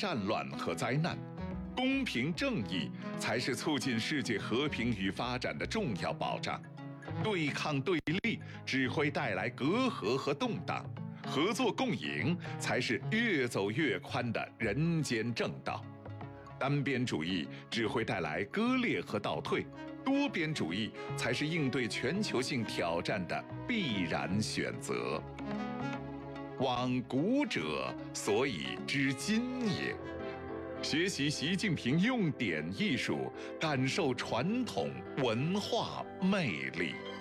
战乱和灾难，公平正义才是促进世界和平与发展的重要保障。对抗对立只会带来隔阂和动荡，合作共赢才是越走越宽的人间正道。单边主义只会带来割裂和倒退，多边主义才是应对全球性挑战的必然选择。往古者，所以知今也。学习习近平用典艺术，感受传统文化魅力。